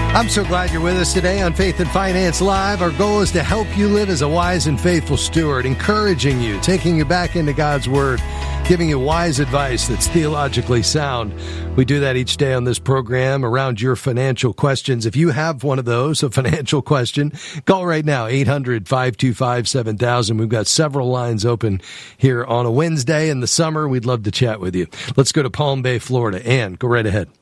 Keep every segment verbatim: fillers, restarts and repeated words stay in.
I'm so glad you're with us today on Faith and Finance Live. Our goal is to help you live as a wise and faithful steward, encouraging you, taking you back into God's Word, giving you wise advice that's theologically sound. We do that each day on this program around your financial questions. If you have one of those, a financial question, call right now, eight hundred, five two five, seven thousand. We've got several lines open here on a Wednesday in the summer. We'd love to chat with you. Let's go to Palm Bay, Florida. Ann, go right ahead.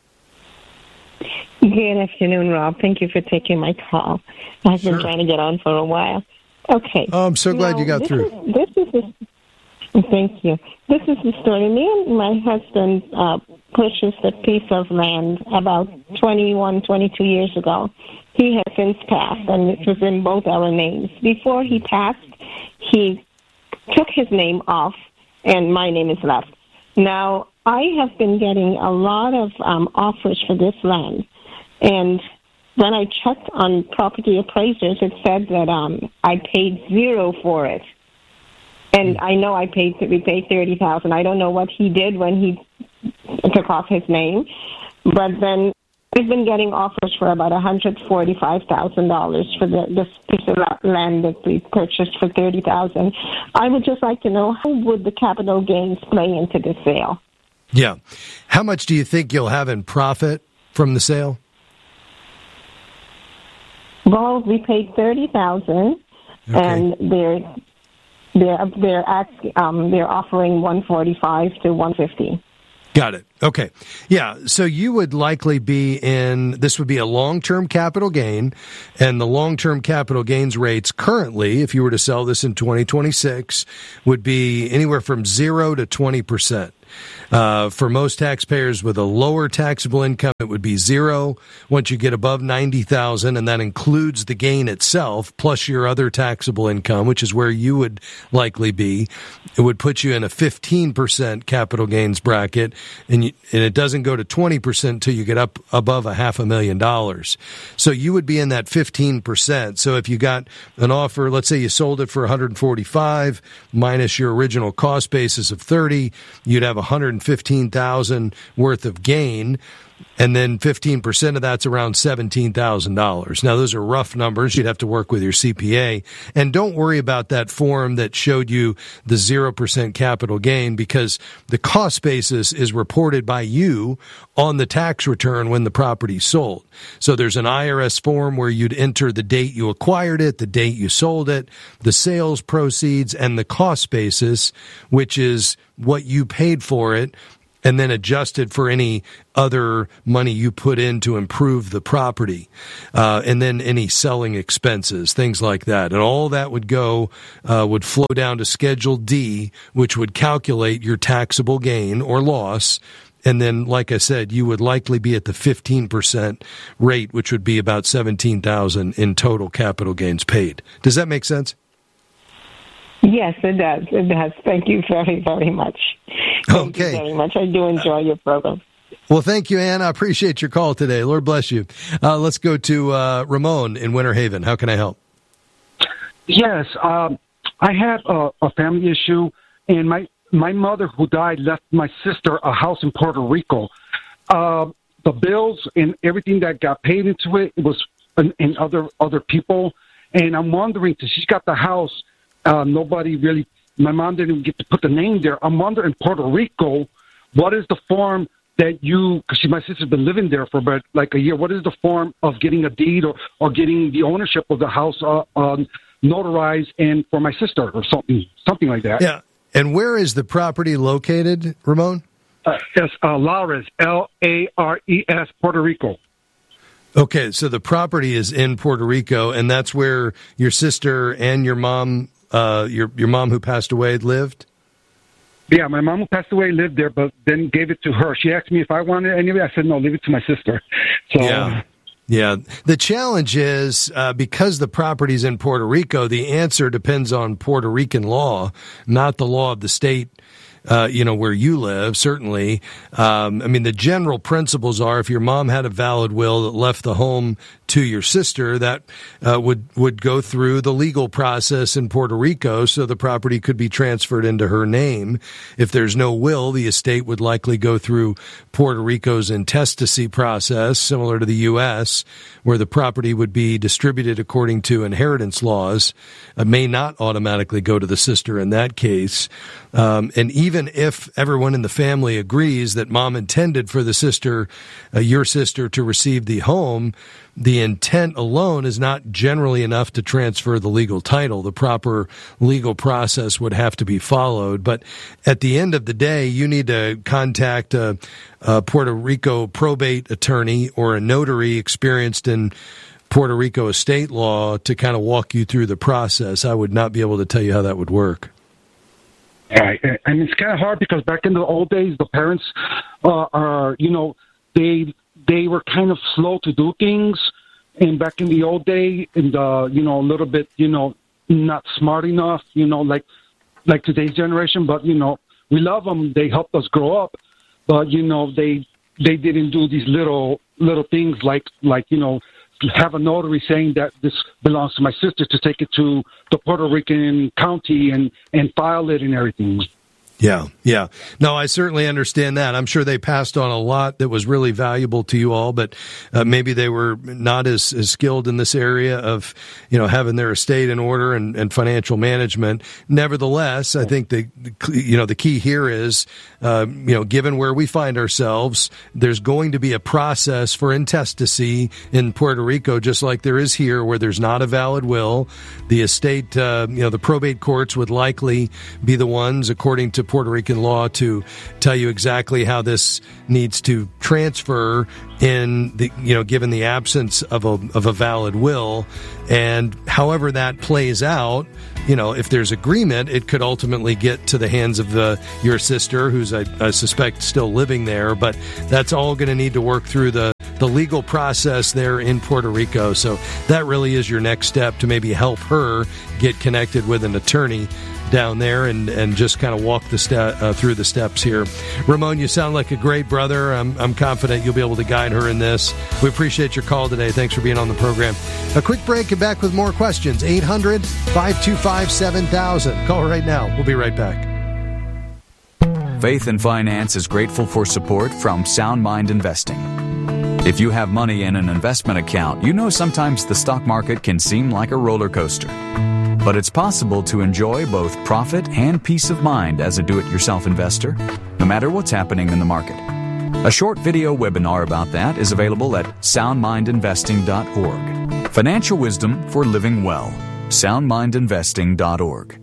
Good afternoon, Rob. Thank you for taking my call. I've Sure. been trying to get on for a while. Okay. Oh, I'm so glad Now, you got this through. Is, this is the, thank you. This is the story. Me and my husband uh, purchased a piece of land about twenty-one, twenty-two years ago. He has since passed, and it was in both our names. Before he passed, he took his name off, and my name is left. Now, I have been getting a lot of um, offers for this land. And when I checked on property appraisers, it said that um, I paid zero for it. And I know I paid we paid thirty thousand. I don't know what he did when he took off his name, but then I've been getting offers for about one hundred forty-five thousand dollars for the, this piece of land that we purchased for thirty thousand. I would just like to know, how would the capital gains play into the sale? Yeah. How much do you think you'll have in profit from the sale? Well, we paid thirty thousand, Okay. and they're they're they're asking, um they're offering one forty five to one fifty. Got it. Okay. Yeah. So you would likely be in, this would be a long-term capital gain, and the long-term capital gains rates currently, if you were to sell this in twenty twenty-six, would be anywhere from zero to twenty percent. Uh, for most taxpayers with a lower taxable income, it would be zero once you get above ninety thousand dollars, and that includes the gain itself plus your other taxable income, which is where you would likely be. It would put you in a fifteen percent capital gains bracket, and, you, and it doesn't go to twenty percent until you get up above a half a million dollars. So you would be in that fifteen percent. So if you got an offer, let's say you sold it for one hundred forty-five minus your original cost basis of thirty, you'd have one hundred fifteen thousand dollars worth of gain, and then fifteen percent of that's around seventeen thousand dollars. Now, those are rough numbers. You'd have to work with your C P A. And don't worry about that form that showed you the zero percent capital gain, because the cost basis is reported by you on the tax return when the property's sold. So there's an I R S form where you'd enter the date you acquired it, the date you sold it, the sales proceeds, and the cost basis, which is what you paid for it, and then adjusted for any other money you put in to improve the property, uh, and then any selling expenses, things like that. And all that would go, uh, would flow down to Schedule D, which would calculate your taxable gain or loss. And then, like I said, you would likely be at the fifteen percent rate, which would be about seventeen thousand dollars in total capital gains paid. Does that make sense? Yes, it does. It does. Thank you very, very much. Thank Okay. you very much. I do enjoy your program. Well, thank you, Ann. I appreciate your call today. Lord bless you. Uh, let's go to uh, Ramon in Winter Haven. How can I help? Yes, um, I had a, a family issue, and my my mother, who died, left my sister a house in Puerto Rico. Uh, the bills and everything that got paid into it, it was and, and other other people. And I'm wondering, because she's got the house, uh, nobody really. My mom didn't even get to put the name there. I'm wondering, Puerto Rico, what is the form that you, because my sister's been living there for about like a year, what is the form of getting a deed or, or getting the ownership of the house uh, um, notarized and for my sister or something, something like that? Yeah. And where is the property located, Ramon? Uh, yes, uh, Lares, L A R E S, Puerto Rico. Okay, so the property is in Puerto Rico, and that's where your sister and your mom, uh, your your mom who passed away, lived? Yeah, my mom who passed away lived there, but then gave it to her. She asked me if I wanted any of it. I said, no, leave it to my sister. So, Yeah. Yeah. The challenge is, uh, because the property's in Puerto Rico, the answer depends on Puerto Rican law, not the law of the state uh, you know, where you live, certainly. Um, I mean, the general principles are if your mom had a valid will that left the home to your sister, that uh, would, would go through the legal process in Puerto Rico so the property could be transferred into her name. If there's no will, the estate would likely go through Puerto Rico's intestacy process, similar to the U S, where the property would be distributed according to inheritance laws. It may not automatically go to the sister in that case. Um, and even if everyone in the family agrees that mom intended for the sister, uh, your sister, to receive the home, the intent alone is not generally enough to transfer the legal title. The proper legal process would have to be followed. But at the end of the day, you need to contact a, a Puerto Rico probate attorney or a notary experienced in Puerto Rico estate law to kind of walk you through the process. I would not be able to tell you how that would work. Right. And it's kind of hard because back in the old days, the parents uh, are, you know, they they were kind of slow to do things. And back in the old day, and uh, you know, a little bit, you know, not smart enough, you know, like like today's generation. But you know, we love them. They helped us grow up. But you know, they they didn't do these little little things like like you know, have a notary saying that this belongs to my sister to take it to the Puerto Rican county and, and file it and everything. Yeah, yeah. No, I certainly understand that. I'm sure they passed on a lot that was really valuable to you all, but uh, maybe they were not as, as skilled in this area of, you know, having their estate in order and, and financial management. Nevertheless, I think the, you know, the key here is, uh, you know, given where we find ourselves, there's going to be a process for intestacy in Puerto Rico, just like there is here, where there's not a valid will. The estate, uh, you know, the probate courts would likely be the ones, according to Puerto Rican law, to tell you exactly how this needs to transfer in the, you know, given the absence of a of a valid will. And however that plays out, you know, if there's agreement, it could ultimately get to the hands of the, your sister, who's, I, I suspect, still living there. But that's all going to need to work through the, the legal process there in Puerto Rico. So that really is your next step to maybe help her get connected with an attorney down there and, and just kind of walk the ste- uh, through the steps here. Ramon, you sound like a great brother. I'm, I'm confident you'll be able to guide her in this. We appreciate your call today. Thanks for being on the program. A quick break and back with more questions. eight hundred, five two five, seven thousand. Call right now. We'll be right back. Faith and Finance is grateful for support from Sound Mind Investing. If you have money in an investment account, you know sometimes the stock market can seem like a roller coaster. But it's possible to enjoy both profit and peace of mind as a do-it-yourself investor, no matter what's happening in the market. A short video webinar about that is available at sound mind investing dot org. Financial wisdom for living well. sound mind investing dot org.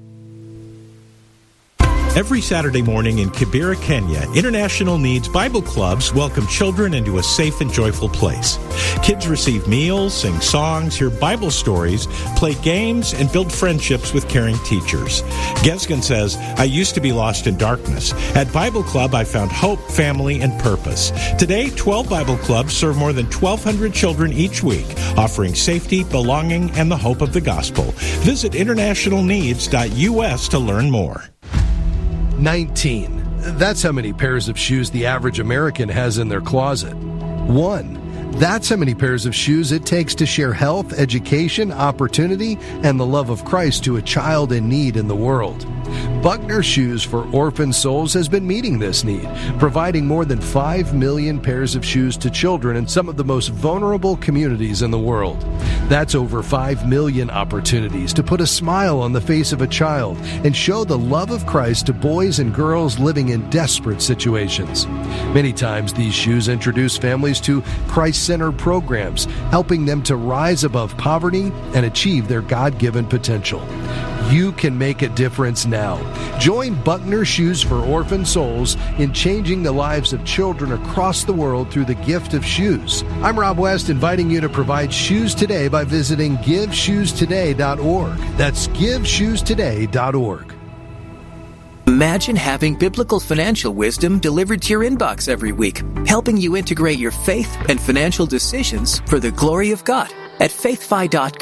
Every Saturday morning in Kibera, Kenya, International Needs Bible Clubs welcome children into a safe and joyful place. Kids receive meals, sing songs, hear Bible stories, play games, and build friendships with caring teachers. Gesgen says, I used to be lost in darkness. At Bible Club, I found hope, family, and purpose. Today, twelve Bible Clubs serve more than twelve hundred children each week, offering safety, belonging, and the hope of the gospel. Visit international needs dot U S to learn more. nineteen. That's how many pairs of shoes the average American has in their closet. One. That's how many pairs of shoes it takes to share health, education, opportunity, and the love of Christ to a child in need in the world. Buckner Shoes for Orphan Souls has been meeting this need, providing more than five million pairs of shoes to children in some of the most vulnerable communities in the world. That's over five million opportunities to put a smile on the face of a child and show the love of Christ to boys and girls living in desperate situations. Many times these shoes introduce families to Christ-centered programs, helping them to rise above poverty and achieve their God-given potential. You can make a difference now. Join Buckner Shoes for Orphan Souls in changing the lives of children across the world through the gift of shoes. I'm Rob West, inviting you to provide shoes today by visiting give shoes today dot org. That's give shoes today dot org. Imagine having biblical financial wisdom delivered to your inbox every week, helping you integrate your faith and financial decisions for the glory of God. At faith fi dot com,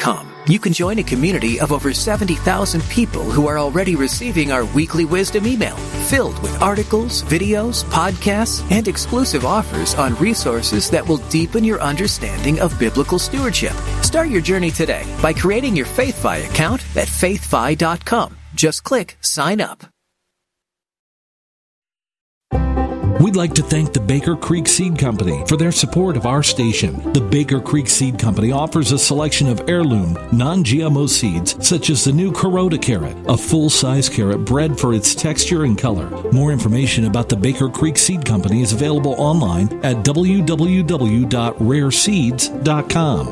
You can join a community of over seventy thousand people who are already receiving our weekly wisdom email, filled with articles, videos, podcasts, and exclusive offers on resources that will deepen your understanding of biblical stewardship. Start your journey today by creating your FaithFi account at faith fi dot com. Just click sign up. We'd like to thank the Baker Creek Seed Company for their support of our station. The Baker Creek Seed Company offers a selection of heirloom, non-G M O seeds, such as the new Kuroda carrot, a full-size carrot bred for its texture and color. More information about the Baker Creek Seed Company is available online at w w w dot rare seeds dot com.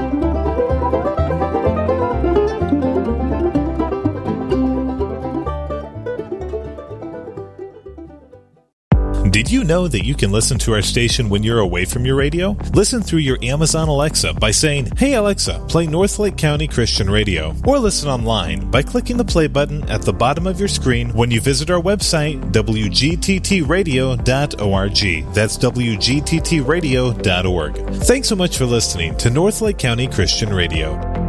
Did you know that you can listen to our station when you're away from your radio? Listen through your Amazon Alexa by saying, "Hey Alexa, play Northlake County Christian Radio." Or listen online by clicking the play button at the bottom of your screen when you visit our website, w g t t radio dot org. That's w g t t radio dot org. Thanks so much for listening to Northlake County Christian Radio.